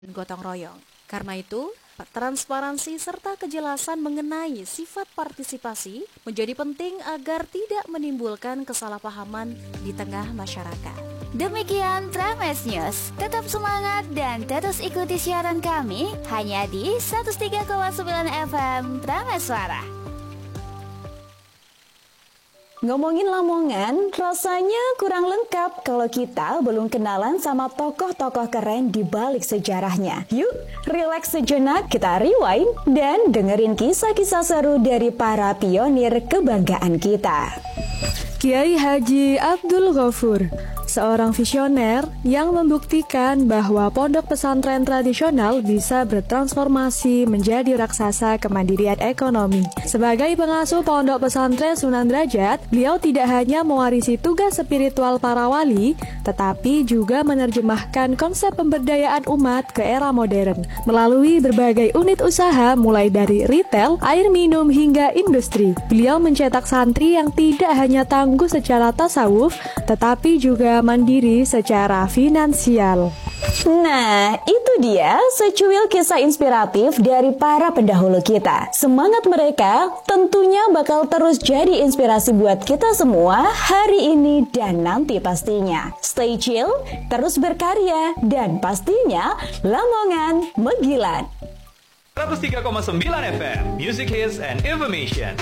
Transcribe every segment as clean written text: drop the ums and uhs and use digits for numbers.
gotong royong. Karena itu, transparansi serta kejelasan mengenai sifat partisipasi menjadi penting agar tidak menimbulkan kesalahpahaman di tengah masyarakat. Demikian Trames News. Tetap semangat dan terus ikuti siaran kami hanya di 103,9 FM Trames Suara. Ngomongin Lamongan, rasanya kurang lengkap kalau kita belum kenalan sama tokoh-tokoh keren di balik sejarahnya. Yuk, relax sejenak, kita rewind dan dengerin kisah-kisah seru dari para pionir kebanggaan kita. Kiai Haji Abdul Ghafur, seorang visioner yang membuktikan bahwa pondok pesantren tradisional bisa bertransformasi menjadi raksasa kemandirian ekonomi. Sebagai pengasuh pondok pesantren Sunan Derajat, beliau tidak hanya mewarisi tugas spiritual para wali, tetapi juga menerjemahkan konsep pemberdayaan umat ke era modern melalui berbagai unit usaha mulai dari retail, air minum hingga industri. Beliau mencetak santri yang tidak hanya tangguh secara tasawuf, tetapi juga mandiri secara finansial. Nah, itu dia secuil kisah inspiratif dari para pendahulu kita. Semangat mereka tentunya bakal terus jadi inspirasi buat kita semua hari ini dan nanti pastinya. Stay chill, terus berkarya, dan pastinya Lamongan Megilan. 103,9 FM, Music Hits and Information.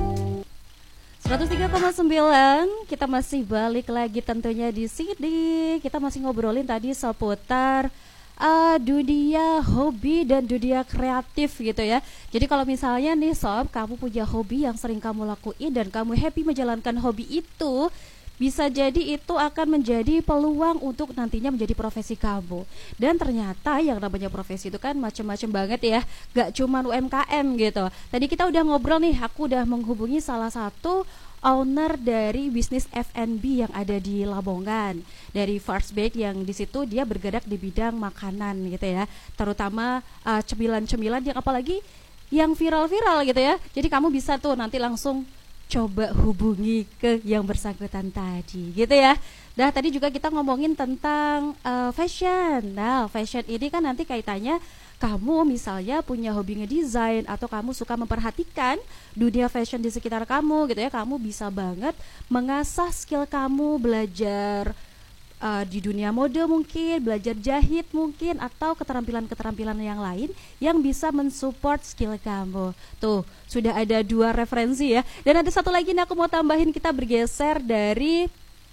103,9, kita masih balik lagi tentunya di sini. Kita masih ngobrolin tadi seputar dunia hobi dan dunia kreatif gitu ya. Jadi kalau misalnya nih Sob, kamu punya hobi yang sering kamu lakuin dan kamu happy menjalankan hobi itu, bisa jadi itu akan menjadi peluang untuk nantinya menjadi profesi kamu. Dan ternyata yang namanya profesi itu kan macam-macam banget ya, gak cuma UMKM gitu. Tadi kita udah ngobrol nih, aku udah menghubungi salah satu owner dari bisnis F&B yang ada di Lamongan, dari First Bake, yang di situ dia bergerak di bidang makanan gitu ya, terutama cemilan-cemilan yang apalagi yang viral-viral gitu ya. Jadi kamu bisa tuh nanti langsung coba hubungi ke yang bersangkutan tadi gitu ya. Nah tadi juga kita ngomongin tentang fashion. Nah fashion ini kan nanti kaitannya kamu misalnya punya hobi ngedesain atau kamu suka memperhatikan dunia fashion di sekitar kamu gitu ya. Kamu bisa banget mengasah skill kamu, belajar di dunia mode mungkin, belajar jahit mungkin, atau keterampilan-keterampilan yang lain yang bisa mensupport skill kamu. Tuh, sudah ada 2 referensi ya. Dan ada satu lagi nih aku mau tambahin, kita bergeser dari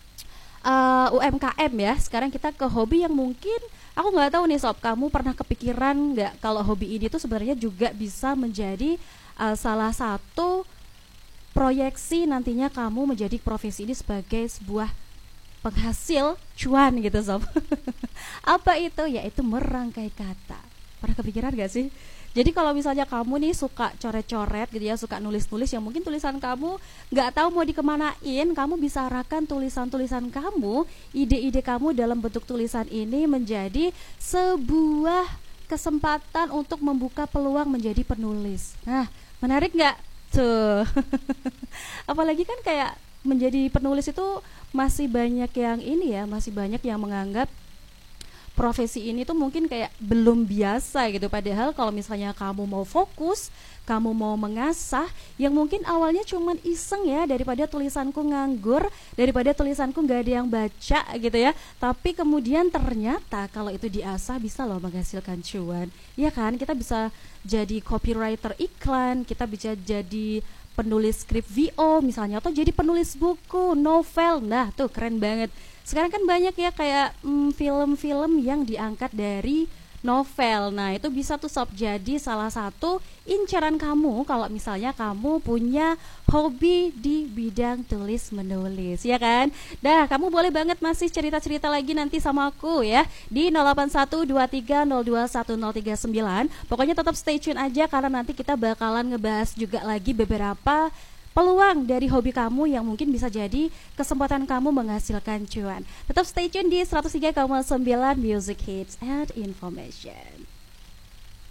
UMKM ya. Sekarang kita ke hobi yang mungkin aku nggak tahu nih Sob, kamu pernah kepikiran nggak kalau hobi ini tuh sebenarnya juga bisa menjadi salah satu proyeksi nantinya kamu menjadi profesi ini sebagai sebuah penghasil cuan gitu Sob. Apa itu? Yaitu merangkai kata. Pernah kepikiran gak sih? Jadi kalau misalnya kamu nih suka coret-coret gitu ya, suka nulis-nulis yang mungkin tulisan kamu gak tahu mau dikemanain, kamu bisa arahkan tulisan-tulisan kamu, ide-ide kamu dalam bentuk tulisan ini menjadi sebuah kesempatan untuk membuka peluang menjadi penulis. Nah, menarik gak? Tuh. Apalagi kan kayak menjadi penulis itu masih banyak yang ini ya, masih banyak yang menganggap profesi ini tuh mungkin kayak belum biasa gitu. Padahal kalau misalnya kamu mau fokus, kamu mau mengasah, yang mungkin awalnya cuman iseng ya, daripada tulisanku nganggur, daripada tulisanku gak ada yang baca gitu ya, tapi kemudian ternyata kalau itu diasah bisa loh menghasilkan cuan. Ya kan, kita bisa jadi copywriter iklan, kita bisa jadi penulis skrip VO misalnya, atau jadi penulis buku, novel. Nah tuh keren banget. Sekarang kan banyak ya kayak film-film yang diangkat dari novel. Nah itu bisa tuh Sob jadi salah satu incaran kamu kalau misalnya kamu punya hobi di bidang tulis menulis, ya kan? Dah, kamu boleh banget masih cerita-cerita lagi nanti sama aku ya di 0812302139. Pokoknya tetap stay tune aja karena nanti kita bakalan ngebahas juga lagi beberapa peluang dari hobi kamu yang mungkin bisa jadi kesempatan kamu menghasilkan cuan. Tetap stay tune di 103,9 Music Hits and Information.